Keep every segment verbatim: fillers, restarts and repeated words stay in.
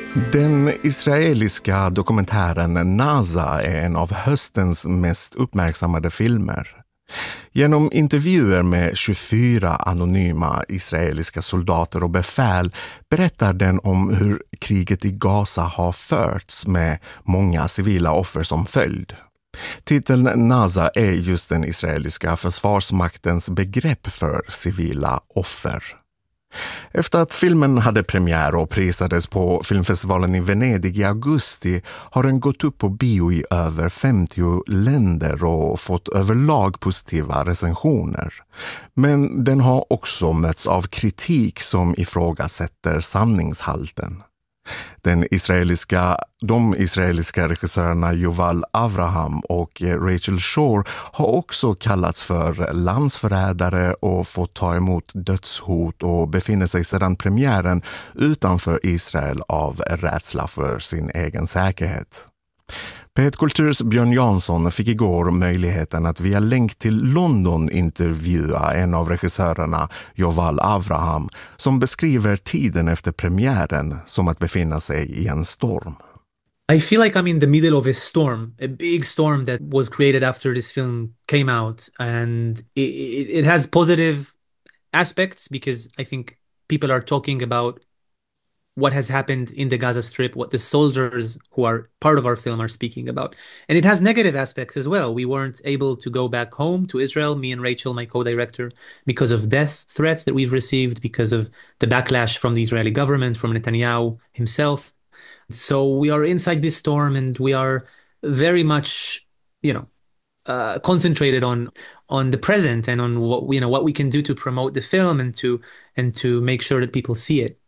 Den israeliska dokumentären Naza är en av höstens mest uppmärksammade filmer. Genom intervjuer med tjugofyra anonyma israeliska soldater och befäl berättar den om hur kriget i Gaza har förts med många civila offer som följd. Titeln Naza är just den israeliska försvarsmaktens begrepp för civila offer. Efter att filmen hade premiär och prisades på filmfestivalen i Venedig i augusti har den gått upp på bio i över femtio länder och fått överlag positiva recensioner. Men den har också mötts av kritik som ifrågasätter sanningshalten. Den israeliska, de israeliska regissörerna Yuval Avraham och Rachel Shore har också kallats för landsförrädare och fått ta emot dödshot och befinner sig sedan premiären utanför Israel av rädsla för sin egen säkerhet. P ett Kulturs Björn Jansson fick igår möjligheten att via länk till London intervjua en av regissörerna, Yuval Avraham, som beskriver tiden efter premiären som att befinna sig i en storm. I feel like I'm in the middle of a storm, a big storm that was created after this film came out. And it, it, it has positive aspects because I think people are talking about what has happened in the Gaza Strip, what the soldiers who are part of our film are speaking about. And it has negative aspects as well. We weren't able to go back home to Israel, me and Rachel, my co-director, because of death threats that we've received, because of the backlash from the Israeli government, from Netanyahu himself. So we are inside this storm and we are very much, you know, uh, concentrated on on the present and on what, you know, what we can do to promote the film and to and to make sure that people see it.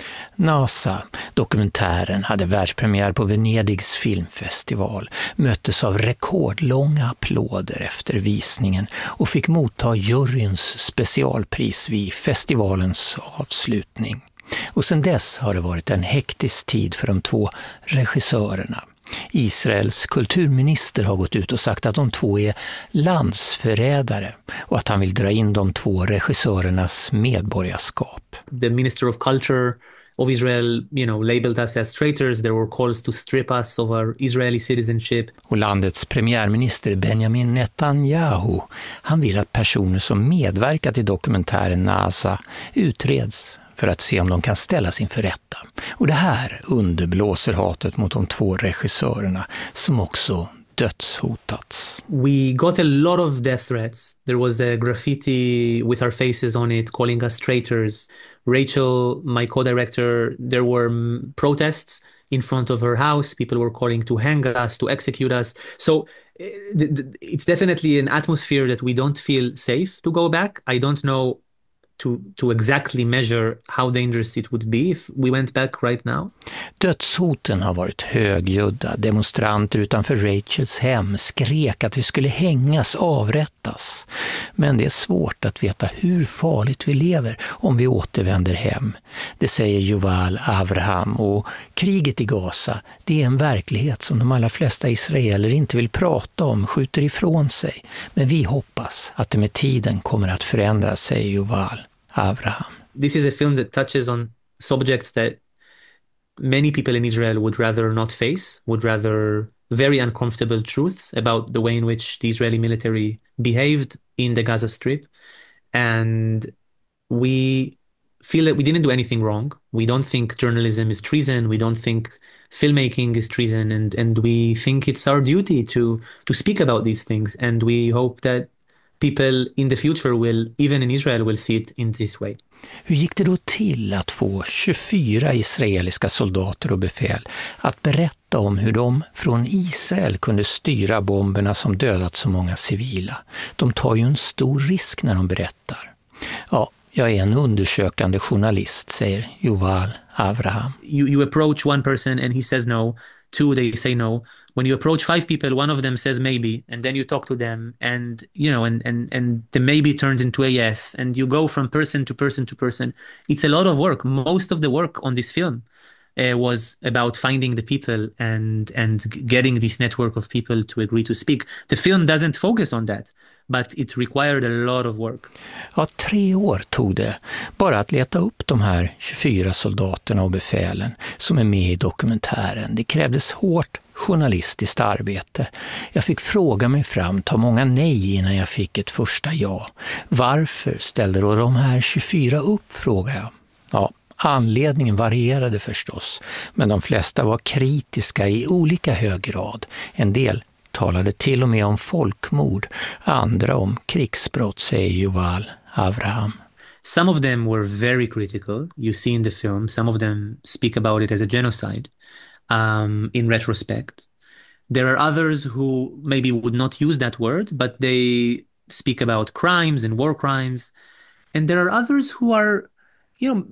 Naza, dokumentären, hade världspremiär på Venedigs filmfestival, möttes av rekordlånga applåder efter visningen och fick motta juryns specialpris vid festivalens avslutning. Och sedan dess har det varit en hektisk tid för de två regissörerna. Israels kulturminister har gått ut och sagt att de två är landsförrädare och att han vill dra in de två regissörernas medborgarskap. The Minister of Culture of Israel, you know, labeled us as traitors. There were calls to strip us of our Israeli citizenship. Och landets premiärminister Benjamin Netanyahu, han vill att personer som medverkat i dokumentären Naza utreds för att se om de kan ställas inför rätta. Och det här underblåser hatet mot de två regissörerna som också dödshotats. We got a lot of death threats. There was a graffiti with our faces on it calling us traitors. Rachel, my co-director, there were protests in front of her house. People were calling to hang us, to execute us. So it's definitely an atmosphere that we don't feel safe to go back. I don't know to to exactly measure how dangerous it would be if we went back right now. Dödshoten har varit högljudda. Demonstranter utanför Rachels hem skrek att vi skulle hängas, avrättas. Men det är svårt att veta hur farligt vi lever om vi återvänder hem. Det säger Yuval Avraham, och kriget i Gaza, det är en verklighet som de allra flesta israeler inte vill prata om, skjuter ifrån sig. Men vi hoppas att det med tiden kommer att förändras, säger Yuval Avraham. This is a film that touches on subjects that many people in Israel would rather not face, would rather very uncomfortable truths about the way in which the Israeli military behaved in the Gaza Strip. And we feel that we didn't do anything wrong. We don't think journalism is treason. We don't think filmmaking is treason. And, and we think it's our duty to, to speak about these things. And we hope that people in the future will, even in Israel, will see it in this way. Hur gick det då till att få tjugofyra israeliska soldater och befäl att berätta om hur de från Israel kunde styra bomberna som dödat så många civila? De tar ju en stor risk när de berättar. Ja, jag är en undersökande journalist, säger Yuval Avraham. You, you approach one person and he says no. Two, they say no. When you approach five people, one of them says maybe, and then you talk to them, and you know, and and and the maybe turns into a yes, and you go from person to person to person. It's a lot of work. Most of the work on this film uh, was about finding the people and and getting this network of people to agree to speak. The film doesn't focus on that, but it required a lot of work. Ja, tre år tog det bara att leta upp de här tjugofyra soldaterna och befälen som är med i dokumentären. Det krävdes hårt journalistiskt arbete. Jag fick fråga mig fram, ta många nej innan jag fick ett första ja. Varför ställde då de här tjugofyra upp, frågade jag. Ja, anledningen varierade förstås, men de flesta var kritiska i olika hög grad. En del talade till och med om folkmord, andra om krigsbrott, säger Yuval Avraham. Some of them were very critical. You see in the film, some of them speak about it as a genocide um, in retrospect. There are others who maybe would not use that word, but they speak about crimes and war crimes. And there are others who are, you know,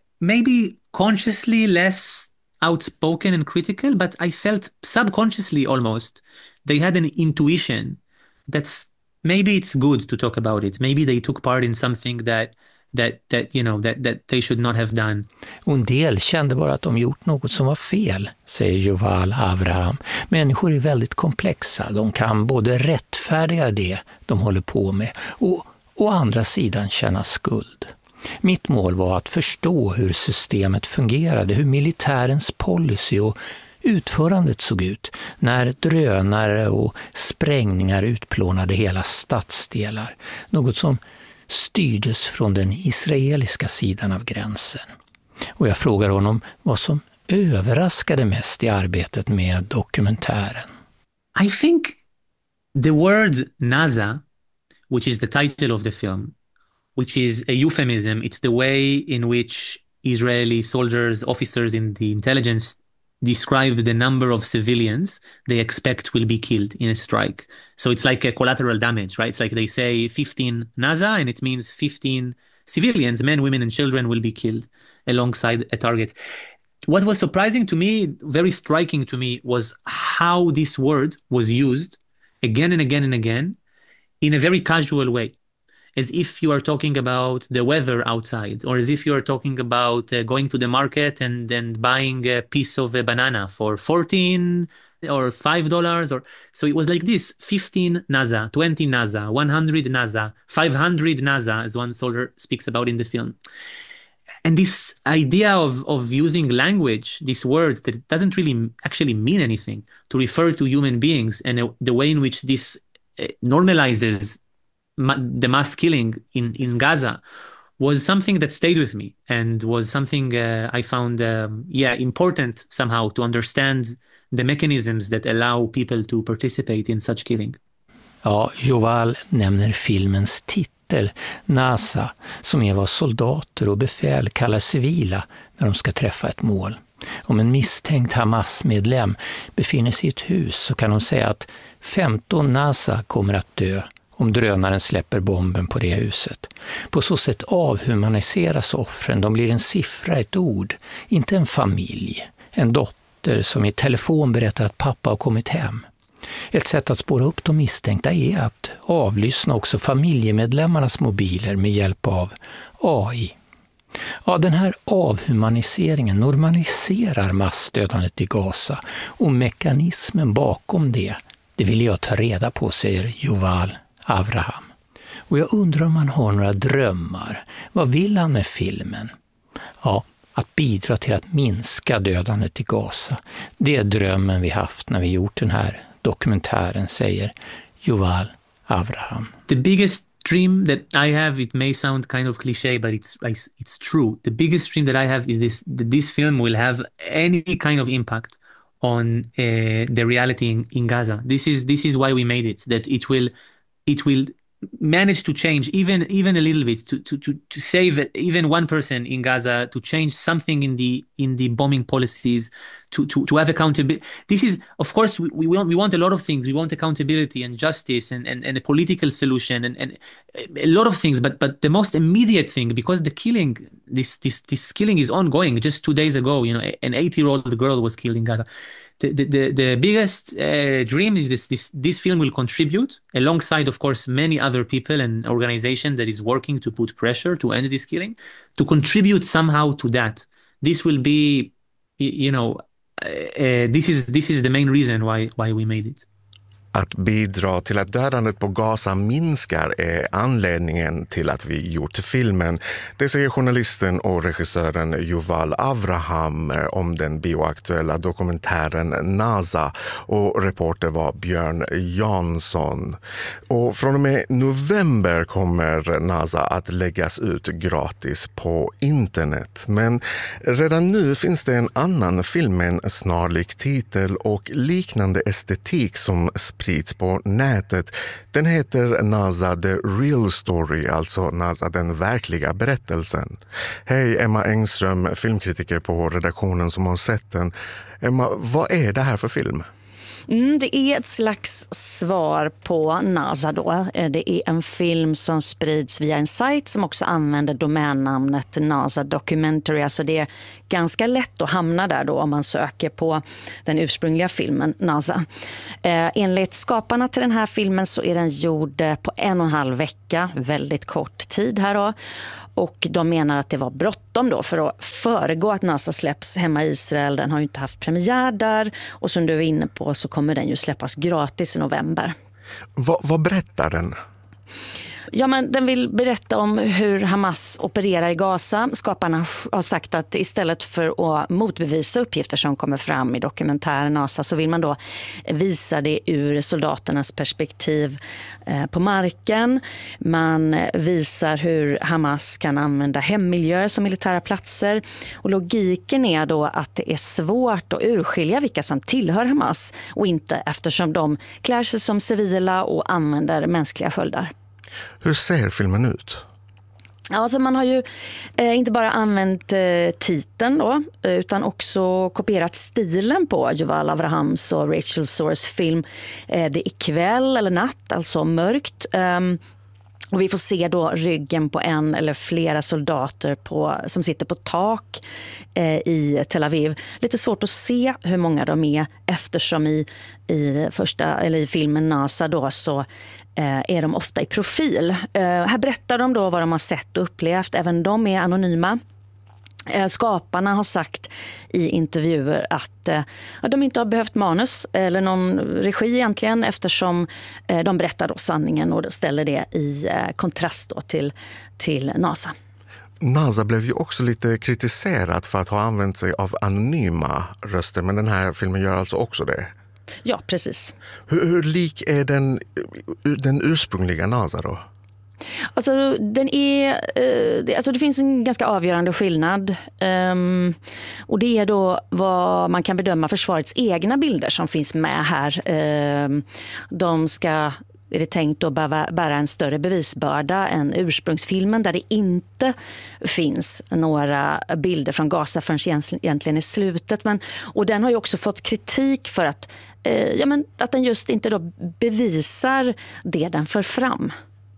maybe consciously less outspoken and critical, but I felt subconsciously almost they had an intuition that's maybe it's good to talk about it. Maybe they took part in something that that that you know that that they should not have done. Och en del kände bara att de gjort något som var fel, säger Yuval Avraham. Människor är väldigt komplexa. De kan både rättfärdiga det de håller på med och å andra sidan känna skuld. Mitt mål var att förstå hur systemet fungerade, hur militärens policy och utförandet såg ut när drönare och sprängningar utplånade hela stadsdelar. Något som styrdes från den israeliska sidan av gränsen. Och jag frågar honom vad som överraskade mest i arbetet med dokumentären. I think the word Naza, which is the title of the film, which is a euphemism. It's the way in which Israeli soldiers, officers in the intelligence describe the number of civilians they expect will be killed in a strike. So it's like a collateral damage, right? It's like they say fifteen Naza, and it means fifteen civilians, men, women, and children will be killed alongside a target. What was surprising to me, very striking to me, was how this word was used again and again and again in a very casual way, as if you are talking about the weather outside, or as if you are talking about uh, going to the market and then buying a piece of a banana for fourteen or five dollars. Or so it was like this: fifteen Naza, twenty Naza, one hundred Naza, five hundred Naza, as one soldier speaks about in the film. And this idea of, of using language, these words that it doesn't really actually mean anything, to refer to human beings, and uh, the way in which this uh, normalizes ma- the mass killing in, in Gaza, was something that stayed with me, and was something uh, I found um, yeah, important somehow to understand the mechanisms that allow people to participate in such killing. Ja, Yuval nämner filmens titel, Naza, som är vad soldater och befäl kallar civila när de ska träffa ett mål. Om en misstänkt Hamas-medlem befinner sig i ett hus så kan de säga att femton Naza kommer att dö om drönaren släpper bomben på det huset. På så sätt avhumaniseras offren, de blir en siffra, ett ord, inte en familj, en dotter som i telefon berättar att pappa har kommit hem. Ett sätt att spåra upp de misstänkta är att avlyssna också familjemedlemmarnas mobiler med hjälp av A I. Ja, den här avhumaniseringen normaliserar massdödandet i Gaza, och mekanismen bakom det, det vill jag ta reda på, säger Yuval Avraham. Och jag undrar om han har några drömmar. Vad vill han med filmen? Ja, att bidra till att minska dödandet i Gaza. Det är drömmen vi haft när vi gjort den här dokumentären, säger Yuval Avraham. The biggest dream that I have, it may sound kind of cliche, but it's it's true. The biggest dream that I have is this: that this film will have any kind of impact on uh, the reality in, in Gaza. This is this is why we made it. That it will it will manage to change even even a little bit, to to to to save even one person in Gaza, to change something in the in the bombing policies, to to to have accountability. This is, of course, we, we want we want a lot of things. We want accountability and justice and and, and a political solution and, and a lot of things. But but the most immediate thing, because the killing, this this this killing is ongoing. Just two days ago, you know, an eight-year-old girl was killed in Gaza. The, the, the biggest uh, dream is this, this this film will contribute, alongside, of course, many other people and organizations that is working to put pressure to end this killing, to contribute somehow to that. This will be you, you know, uh, this is this is the main reason why why we made it. Att bidra till att dödandet på Gaza minskar är anledningen till att vi gjort filmen. Det säger journalisten och regissören Yuval Avraham om den bioaktuella dokumentären Naza, och reporter var Björn Jansson. Och från och med november kommer Naza att läggas ut gratis på internet. Men redan nu finns det en annan film med en snarlik titel och liknande estetik som sprids på nätet. Den heter Naza The Real Story, alltså Naza den verkliga berättelsen. Hej, Emma Engström, filmkritiker på redaktionen som har sett den. Emma, vad är det här för film? Mm, det är ett slags svar på Naza då. Det är en film som sprids via en sajt som också använder domännamnet Naza Documentary. Alltså det är ganska lätt att hamna där då om man söker på den ursprungliga filmen Naza. Eh, enligt skaparna till den här filmen så är den gjord på en och en halv vecka, väldigt kort tid här då. Och de menar att det var bråttom då för att föregå att Naza släpps hemma i Israel. Den har ju inte haft premiär där, och som du är inne på så kommer den ju släppas gratis i november. Va, vad berättar den? Ja, men den vill berätta om hur Hamas opererar i Gaza. Skaparna har sagt att istället för att motbevisa uppgifter som kommer fram i dokumentären Naza så vill man då visa det ur soldaternas perspektiv på marken. Man visar hur Hamas kan använda hemmiljöer som militära platser. Och logiken är då att det är svårt att urskilja vilka som tillhör Hamas och inte, eftersom de klär sig som civila och använder mänskliga sköldar. Hur ser filmen ut? Ja, alltså man har ju eh, inte bara använt eh, titeln då, utan också kopierat stilen på Yuval Avrahams och Rachel Soers film. Eh, det är kväll eller natt, alltså mörkt. Um, Och vi får se då ryggen på en eller flera soldater på, som sitter på tak eh, i Tel Aviv. Lite svårt att se hur många de är, eftersom i, i, första, eller i filmen Naza då så eh, är de ofta i profil. Eh, här berättar de då vad de har sett och upplevt. Även de är anonyma. Skaparna har sagt i intervjuer att eh, de inte har behövt manus eller någon regi egentligen, eftersom eh, de berättar då sanningen och ställer det i eh, kontrast då till, till Naza. Naza blev ju också lite kritiserat för att ha använt sig av anonyma röster, men den här filmen gör alltså också det. Ja, precis. Hur, hur lik är den, den ursprungliga Naza då? Alltså, den är, eh, det, alltså det finns en ganska avgörande skillnad. Um, och det är då vad man kan bedöma försvarets egna bilder som finns med här. Um, de ska, är det tänkt att bära, bära en större bevisbörda än ursprungsfilmen, där det inte finns några bilder från Gaza förrän egentligen i slutet. Men, och den har ju också fått kritik för att, eh, ja, men, att den just inte då bevisar det den för fram.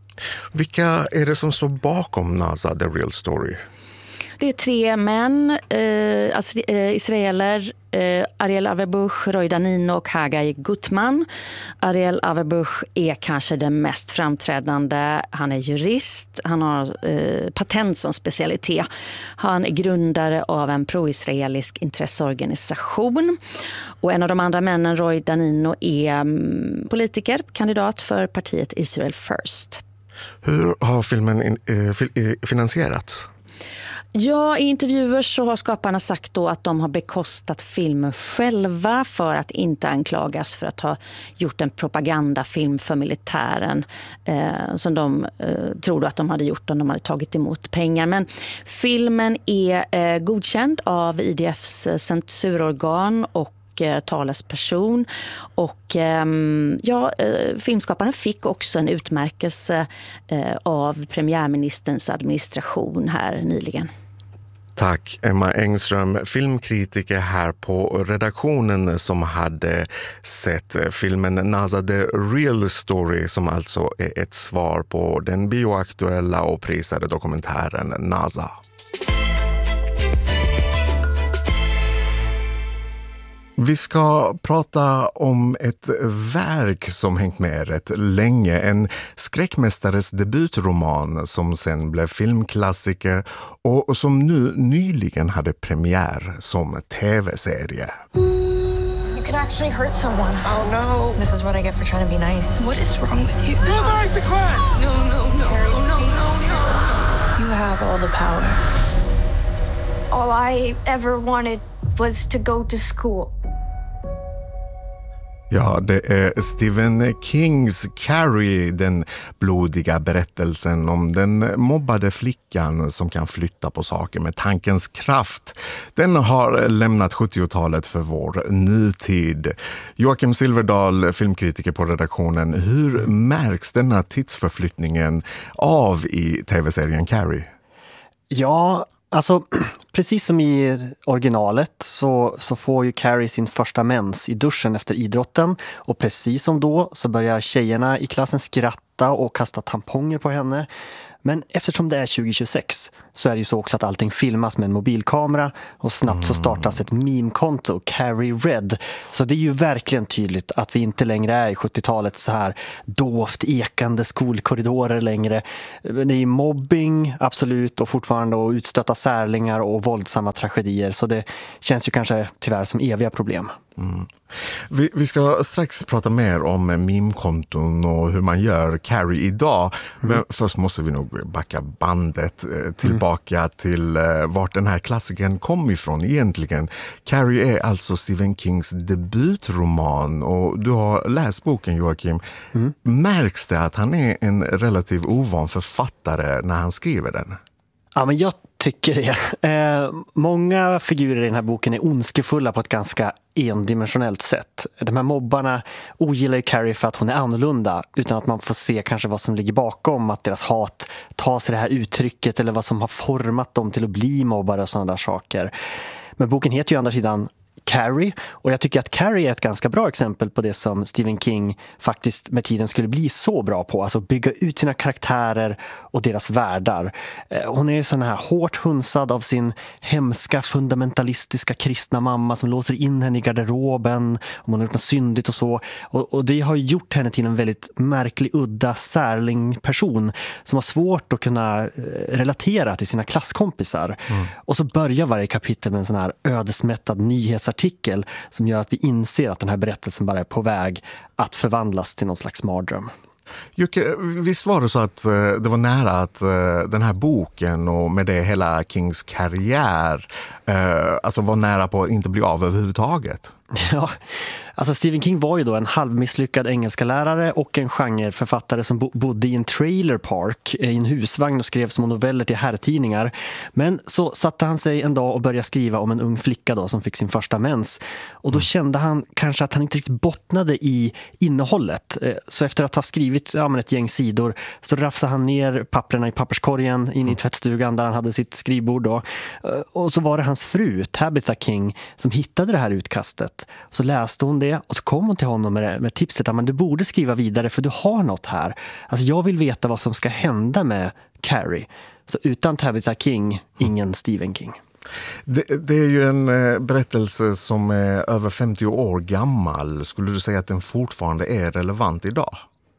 Vilka är det som står bakom Naza The Real Story? Det är tre män, eh, alltså, eh, israeler, eh, Ariel Averbuch, Roy Danino och Hagai Gutman. Ariel Averbuch är kanske den mest framträdande. Han är jurist, han har eh, patent som specialitet. Han är grundare av en pro-israelisk intresseorganisation. Och en av de andra männen, Roy Danino, är um, politiker, kandidat för partiet Israel First. Hur har filmen in, eh, finansierats? Ja, i intervjuer så har skaparna sagt då att de har bekostat filmen själva för att inte anklagas för att ha gjort en propagandafilm för militären eh, som de eh, tror att de hade gjort om de hade tagit emot pengar. Men filmen är eh, godkänd av I D F:s censurorgan och talesperson, och ja, filmskaparna fick också en utmärkelse av premiärministerns administration här nyligen. Tack Emma Engström, filmkritiker här på redaktionen, som hade sett filmen Naza The Real Story, som alltså är ett svar på den bioaktuella och prisade dokumentären Naza. Vi ska prata om ett verk som hängt med rätt länge. En skräckmästares debutroman som sen blev filmklassiker och som nu nyligen hade premiär som tv-serie. You could actually hurt someone. Oh no. This is what I get for trying to be nice. What is wrong with you? Go back to class! No, no, no, no, no, no, no. You have all the power. All I ever wanted was to go to school. Ja, det är Stephen Kings Carrie, den blodiga berättelsen om den mobbade flickan som kan flytta på saker med tankens kraft. Den har lämnat sjuttiotalet för vår nutid. Joakim Silverdal, filmkritiker på redaktionen, hur märks denna tidsförflyttningen av i tv-serien Carrie? Ja, alltså precis som i originalet så, så får ju Carrie sin första mens i duschen efter idrotten, och precis som då så börjar tjejerna i klassen skratta och kasta tamponger på henne. Men eftersom det är tjugo tjugosex så är det ju så också att allting filmas med en mobilkamera, och snabbt så startas ett meme-konto, Carrie Red. Så det är ju verkligen tydligt att vi inte längre är i sjuttiotalet så här dovt ekande skolkorridorer längre. Det är mobbing, absolut, och fortfarande och utstötta särlingar och våldsamma tragedier. Så det känns ju kanske tyvärr som eviga problem. Mm. Vi, vi ska strax prata mer om meme-konton och hur man gör Carrie idag. Mm. Men först måste vi nog backa bandet eh, tillbaka mm. till eh, vart den här klassikern kom ifrån egentligen. Carrie är alltså Stephen Kings debutroman, och du har läst boken, Joakim. Mm. Märks det att han är en relativt ovan författare när han skriver den? Ja, men jag tycker det. Eh, många figurer i den här boken är ondskefulla på ett ganska endimensionellt sätt. De här mobbarna ogillar Carrie för att hon är annorlunda, utan att man får se kanske vad som ligger bakom att deras hat tar sig det här uttrycket, eller vad som har format dem till att bli mobbare och sådana där saker. Men boken heter ju andra sidan Carrie, och jag tycker att Carrie är ett ganska bra exempel på det som Stephen King faktiskt med tiden skulle bli så bra på, alltså bygga ut sina karaktärer och deras världar. Hon är ju sån här hårt hunsad av sin hemska fundamentalistiska kristna mamma som låser in henne i garderoben om hon har gjort något syndigt och så, och, och det har ju gjort henne till en väldigt märklig, udda särling person som har svårt att kunna relatera till sina klasskompisar. Mm. Och så börjar varje kapitel med en sån här ödesmättad nyhetsartikel artikel som gör att vi inser att den här berättelsen bara är på väg att förvandlas till någon slags mardröm. Jocke, visst var det så att uh, det var nära att uh, den här boken och med det hela Kings karriär uh, alltså var nära på att inte bli av överhuvudtaget? Ja, alltså Stephen King var ju då en halvmisslyckad engelska lärare och en genreförfattare som bo- bodde i en trailer park i en husvagn och skrev små noveller till herrtidningar. Men så satte han sig en dag och började skriva om en ung flicka då som fick sin första mens. Och då mm. kände han kanske att han inte riktigt bottnade i innehållet. Så efter att ha skrivit ja, men ett gäng sidor så rafsade han ner papperna i papperskorgen in i tvättstugan där han hade sitt skrivbord då. Och så var det hans fru, Tabitha King, som hittade det här utkastet. Så läste hon det och så kom hon till honom med, med tipset att du borde skriva vidare för du har något här. Alltså jag vill veta vad som ska hända med Carrie. Så utan Tabitha King, ingen Stephen King. Det, det är ju en eh, berättelse som är över femtio år gammal. Skulle du säga att den fortfarande är relevant idag?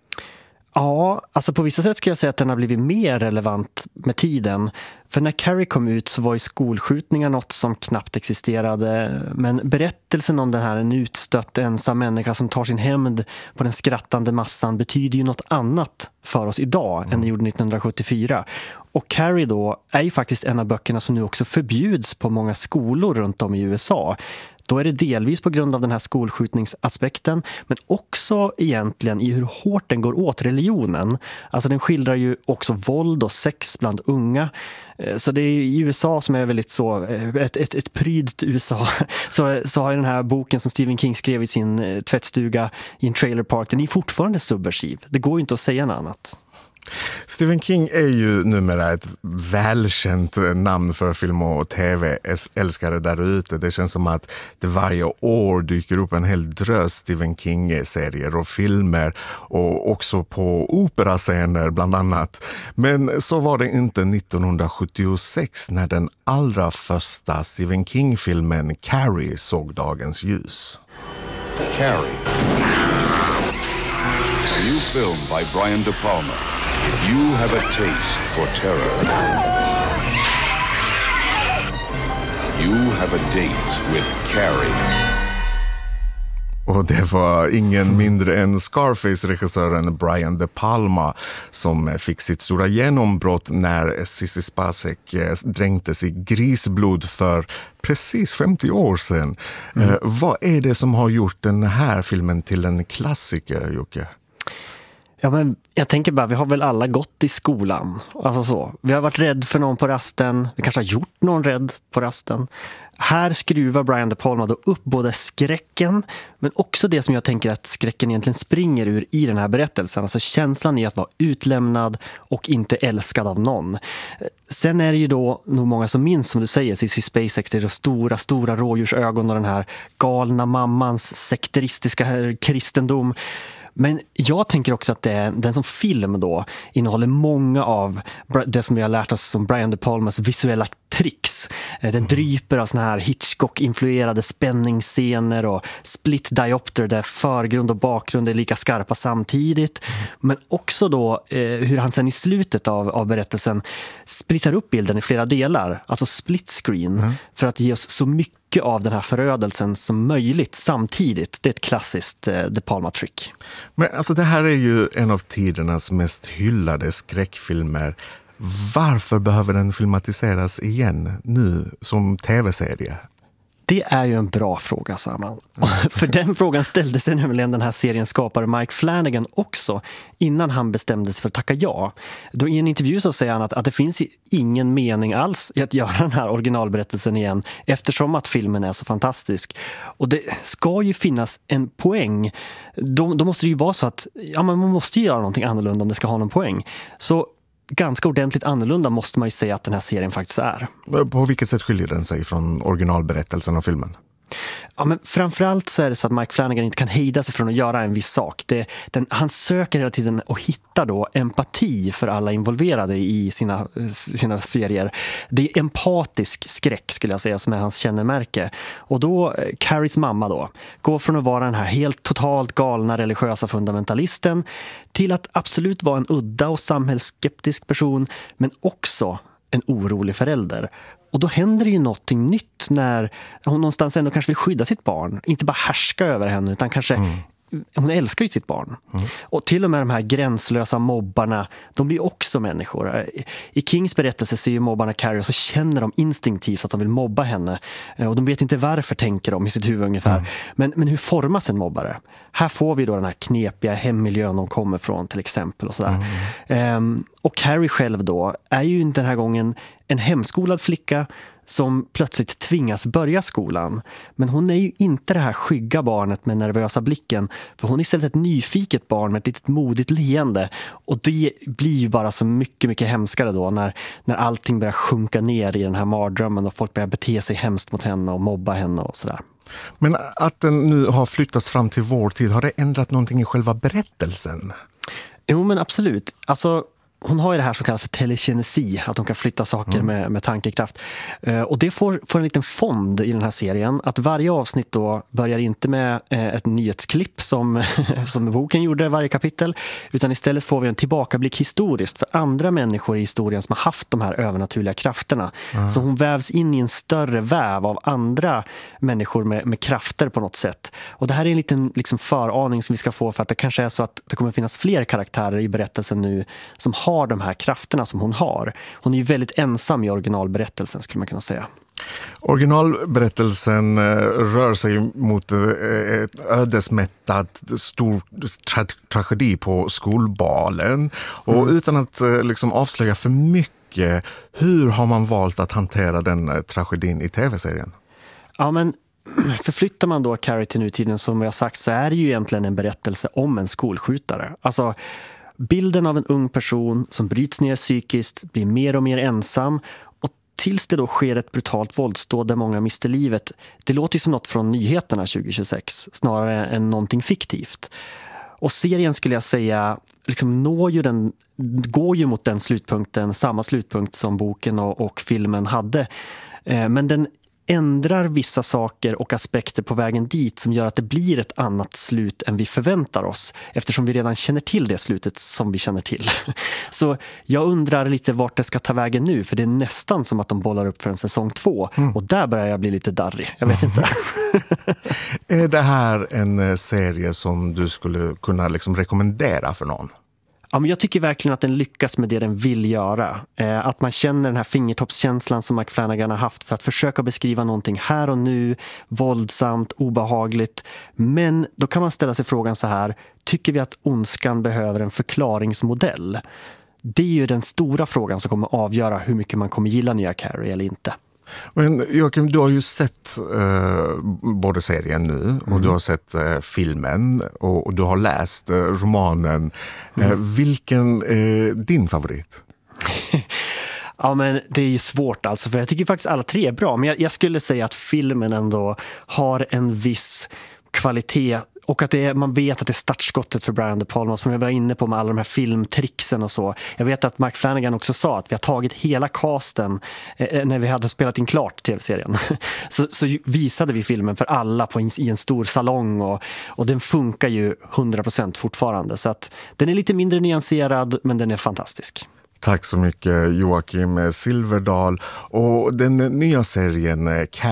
Ja, alltså på vissa sätt skulle jag säga att den har blivit mer relevant med tiden. För när Carrie kom ut så var ju skolskjutningar något som knappt existerade. Men berättelsen om den här en utstött ensam människa som tar sin hämnd på den skrattande massan betyder ju något annat för oss idag mm. än det gjorde nittonhundrasjuttiofyra. Och Carrie då är ju faktiskt en av böckerna som nu också förbjuds på många skolor runt om i U S A. Då är det delvis på grund av den här skolskjutningsaspekten, men också egentligen i hur hårt den går åt religionen. Alltså den skildrar ju också våld och sex bland unga. Så det är i U S A som är väldigt så, ett, ett, ett prydt U S A, så, så har den här boken som Stephen King skrev i sin tvättstuga i en trailer park, den är fortfarande subversiv. Det går ju inte att säga något annat. Stephen King är ju numera ett välkänt namn för film- och tv-älskare där ute. Det känns som att det varje år dyker upp en hel drös Stephen King-serier och filmer och också på operascener bland annat. Men så var det inte nittonhundrasjuttiosex när den allra första Stephen King-filmen Carrie såg dagens ljus. Carrie. A new film by Brian De Palma. If you have a taste for terror, you have a date with Carrie. Och det var ingen mindre än Scarface-regissören Brian De Palma som fick sitt stora genombrott när Sissy Spacek dränktes i grisblod för precis femtio år sedan. Mm. Eh, vad är det som har gjort den här filmen till en klassiker, Jocke? Ja, men jag tänker bara, vi har väl alla gått i skolan. Alltså så. Vi har varit rädd för någon på rasten. Vi kanske har gjort någon rädd på rasten. Här skruvar Brian De Palma då upp både skräcken, men också det som jag tänker att skräcken egentligen springer ur i den här berättelsen. Alltså känslan i att vara utlämnad och inte älskad av någon. Sen är det ju då nog många som minns, som du säger, Sissy Spacek, det är då stora, stora rådjursögon och den här galna mammans sekteristiska kristendom. Men jag tänker också att det är, den som film då innehåller många av det som vi har lärt oss som Brian De Palmas visuella tricks. Den dryper av såna här Hitchcock-influerade spänningsscener och split diopter där förgrund och bakgrund är lika skarpa samtidigt. Men också då eh, hur han sen i slutet av, av berättelsen splittar upp bilden i flera delar. Alltså split screen mm. för att ge oss så mycket av den här förödelsen som möjligt samtidigt. Det är ett klassiskt eh, De Palma-trick. Men alltså det här är ju en av tidernas mest hyllade skräckfilmer. Varför behöver den filmatiseras igen nu som tv-serie? Det är ju en bra fråga, Saman. För den frågan ställde sig nämligen den här seriens skapare Mike Flanagan också innan han bestämde sig för att tacka ja. Då i en intervju så säger han att, att det finns ingen mening alls i att göra den här originalberättelsen igen eftersom att filmen är så fantastisk. Och det ska ju finnas en poäng. Då, då måste det ju vara så att ja, man måste ju göra någonting annorlunda om det ska ha någon poäng. Så ganska ordentligt annorlunda måste man ju säga att den här serien faktiskt är. På vilket sätt skiljer den sig från originalberättelsen av filmen? Ja, men framförallt så är det så att Mike Flanagan inte kan hejda sig från att göra en viss sak. Det, den, han söker hela tiden och hittar då empati för alla involverade i sina, sina serier. Det är empatisk skräck skulle jag säga som är hans kännemärke. Och då, Carries mamma då, går från att vara den här helt totalt galna religiösa fundamentalisten till att absolut vara en udda och samhällsskeptisk person, men också en orolig förälder. Och då händer det ju någonting nytt när hon någonstans ändå kanske vill skydda sitt barn. Inte bara härska över henne utan kanske, mm. hon älskar ju sitt barn. Mm. Och till och med de här gränslösa mobbarna, de blir också människor. I Kings berättelse ser ju mobbarna Carrie och så känner de instinktivt att de vill mobba henne. Och de vet inte varför, tänker de i sitt huvud ungefär. Mm. Men, men hur formas en mobbare? Här får vi då den här knepiga hemmiljön de kommer från till exempel och sådär. Mm. Um, och Carrie själv då är ju inte den här gången en hemskolad flicka som plötsligt tvingas börja skolan. Men hon är ju inte det här skygga barnet med nervösa blicken. För hon är istället ett nyfiket barn med ett litet modigt leende. Och det blir ju bara så mycket, mycket hemskare då när, när allting börjar sjunka ner i den här mardrömmen och folk börjar bete sig hemskt mot henne och mobba henne och sådär. Men att den nu har flyttats fram till vår tid, har det ändrat någonting i själva berättelsen? Jo, men absolut. Alltså, hon har ju det här som kallas för telekinesi, att hon kan flytta saker mm. med, med tankekraft. Uh, och det får, får en liten fond i den här serien, att varje avsnitt då börjar inte med uh, ett nyhetsklipp som, som boken gjorde varje kapitel, utan istället får vi en tillbakablick historiskt för andra människor i historien som har haft de här övernaturliga krafterna. Mm. Så hon vävs in i en större väv av andra människor med, med krafter på något sätt. Och det här är en liten liksom, föraning som vi ska få för att det kanske är så att det kommer finnas fler karaktärer i berättelsen nu som har har de här krafterna som hon har. Hon är ju väldigt ensam i originalberättelsen skulle man kunna säga. Originalberättelsen rör sig mot ett ödesmättat stor tra- tragedi på skolbalen. Och mm. utan att liksom avslöja för mycket, hur har man valt att hantera den tragedin i tv-serien? Ja, men förflyttar man då Carrie till nutiden, som jag sagt, så är det ju egentligen en berättelse om en skolskjutare. Alltså Bilden av en ung person som bryts ner psykiskt, blir mer och mer ensam och tills det då sker ett brutalt våldsdåd där många mister livet. Det låter som något från nyheterna tjugohundratjugosex snarare än någonting fiktivt. Och serien skulle jag säga liksom når ju den, går ju mot den slutpunkten, samma slutpunkt som boken och, och filmen hade. Eh, men den ändrar vissa saker och aspekter på vägen dit som gör att det blir ett annat slut än vi förväntar oss eftersom vi redan känner till det slutet som vi känner till. Så jag undrar lite vart det ska ta vägen nu för det är nästan som att de bollar upp för en säsong två mm. och där börjar jag bli lite darrig. Jag vet inte. Är det här en serie som du skulle kunna liksom rekommendera för någon? Ja, men jag tycker verkligen att den lyckas med det den vill göra. Eh, att man känner den här fingertoppskänslan som Mike Flanagan har haft för att försöka beskriva någonting här och nu, våldsamt, obehagligt. Men då kan man ställa sig frågan så här, tycker vi att ondskan behöver en förklaringsmodell? Det är ju den stora frågan som kommer avgöra hur mycket man kommer gilla nya Carrie eller inte. Men Joakim, du har ju sett eh, både serien nu och mm. du har sett eh, filmen och, och du har läst eh, romanen. Mm. Eh, vilken är din favorit? Ja, men det är ju svårt alltså, för jag tycker faktiskt alla tre är bra. Men jag, jag skulle säga att filmen ändå har en viss kvalitet och att det är, man vet att det är startskottet för Brian De Palma som jag var inne på med alla de här filmtricksen och så. Jag vet att Mike Flanagan också sa att vi har tagit hela casten eh, när vi hade spelat in klart tv-serien. så, så visade vi filmen för alla på en, i en stor salong och, och den funkar ju hundra procent fortfarande. Så att den är lite mindre nyanserad men den är fantastisk. Tack så mycket Joakim Silverdal och den nya serien